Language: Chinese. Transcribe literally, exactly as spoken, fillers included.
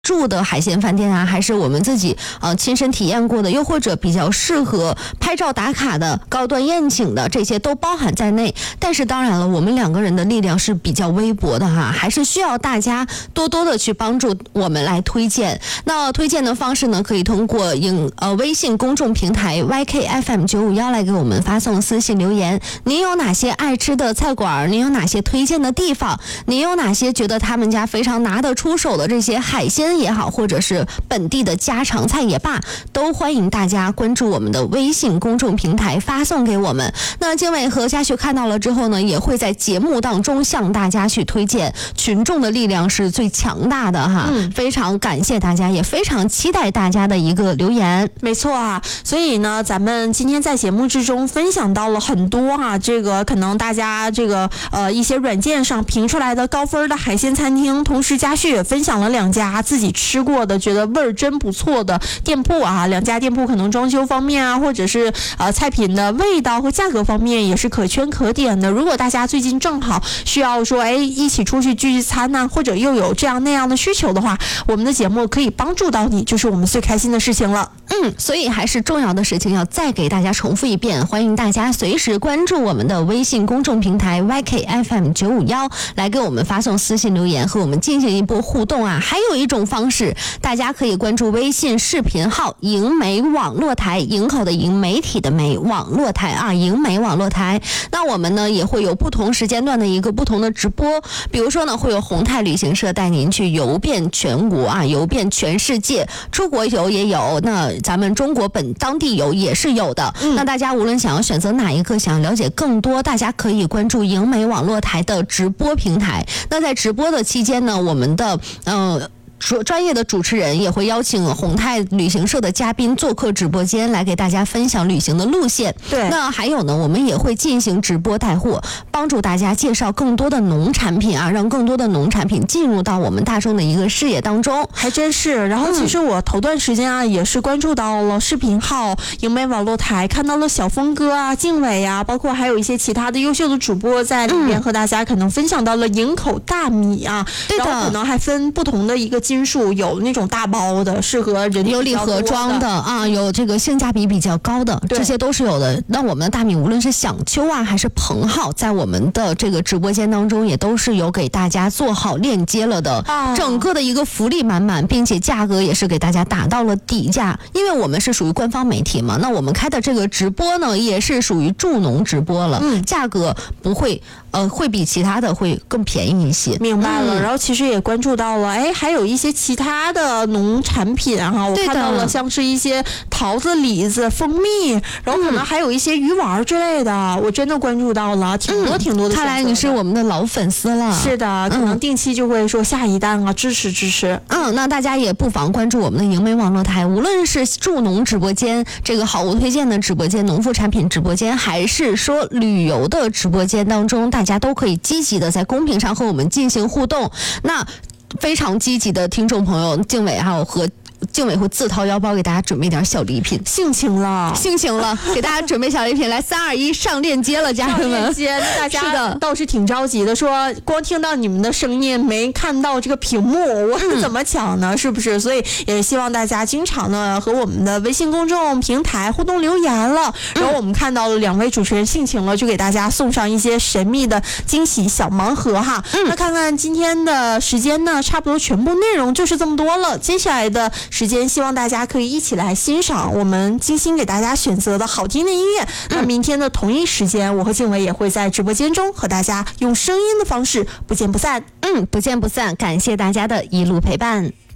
住的海鲜饭店啊，还是我们自己呃亲身体验过的，又或者比较适合拍照打卡的、高端宴请的，这些都包含在内。但是当然了，我们两个人的力量是比较微薄的哈，还是需要大家多多的去帮助我们来推荐。那推荐的方式呢，可以通过影呃微信公众平台 Y K F M 九五一来给我们发送私信留言。您有哪些爱吃的菜馆？您有哪些推荐的地方？您有哪些觉得他们家非常拿得出手的这些海鲜也好，或者是本地的家常菜也罢，都欢迎大家关注我们的微信公众平台发送给我们。那经纬和嘉旭看到了之后呢，也会在节目当中向大家去推荐。群众的力量是最强大的哈、嗯，非常感谢大家，也非常期待大家的一个留言。 没错啊，所以呢，咱们今天在节目之中分享到了很多啊，这个可能大家这个呃一些软件上评出来的高分的海鲜餐厅，同时嘉旭也分享了两家自己吃过的觉得味儿真不错的店铺啊，两家店铺可能装修方面啊，或者是呃菜品的味道和价格方面也是可圈可点的。如果大家最近正好需要说哎一起出去聚聚餐呐、啊，或者又有这样那样的需求的话，我们的节目可以帮助到你，就是我们最开心的事情了。 嗯，所以还是重要的事情要再给大家重复一遍，欢迎大家随时关注我们的微信公众平台 Y K F M 九五一来给我们发送私信留言，和我们进行一波互动啊。还有一种方式，大家可以关注微信视频号迎媒网络台，营口的营，媒体的媒，网络台啊，迎媒网络台。那我们呢也会有不同时间段的一个不同的直播，比如说呢会有宏泰旅行社带您去游遍全国啊，游遍全世界，出国游也有，那咱们中国本当地游也是有的、嗯、那大家无论想要选择哪一个，想要了解更多，大家可以关注迎媒网络台的直播平台。那在直播的期间呢，我们的呃专业的主持人也会邀请宏泰旅行社的嘉宾做客直播间，来给大家分享旅行的路线。 对， 那还有呢，我们也会进行直播带货，帮助大家介绍更多的农产品啊，让更多的农产品进入到我们大众的一个视野当中。 还真是。然后其实我头段时间啊，也是关注到了视频号迎媒网络台，看到了小峰哥啊、静伟啊，包括还有一些其他的优秀的主播在里面和大家可能分享到了营口大米啊， 对的， 然后可能还分不同的一个斤数，有那种大包的，适合人有礼盒装的啊，有这个性价比比较高的，这些都是有的。那我们的大米无论是响丘啊还是蓬号，在我们的这个直播间当中也都是有给大家做好链接了的、啊、整个的一个福利满满，并且价格也是给大家打到了底价，因为我们是属于官方媒体嘛，那我们开的这个直播呢也是属于助农直播了，嗯，价格不会呃会比其他的会更便宜一些。 明白了、嗯、然后其实也关注到了哎还有一些其他的农产品啊，我看到了像是一些桃子、李子、蜂蜜，然后可能还有一些鱼丸之类的、嗯、我真的关注到了挺多挺多的、嗯、 看来你是我们的老粉丝了。 是的，可能定期就会说下一单啊，支持支持。 嗯，那大家也不妨关注我们的迎媒网络台，无论是助农直播间，这个好物推荐的直播间，农副产品直播间，还是说旅游的直播间当中，大家都可以积极的在公屏上和我们进行互动。那非常积极的听众朋友静伟还有和静伟会自掏腰包给大家准备点小礼品， 性情了， 性情了，给大家准备小礼品，来三二一上链接了，家人们。 上链接，大家倒是挺着急的，说光听到你们的声音，没看到这个屏幕，我怎么抢呢？嗯、是不是？所以也是希望大家经常的和我们的微信公众平台互动留言了，然后我们看到了两位主持人性情了，就给大家送上一些神秘的惊喜小盲盒哈。嗯、那看看今天的时间呢，差不多全部内容就是这么多了，接下来的时间希望大家可以一起来欣赏我们精心给大家选择的好听的音乐。那明天的同一时间，我和静伟也会在直播间中和大家用声音的方式不见不散。 嗯，不见不散，感谢大家的一路陪伴。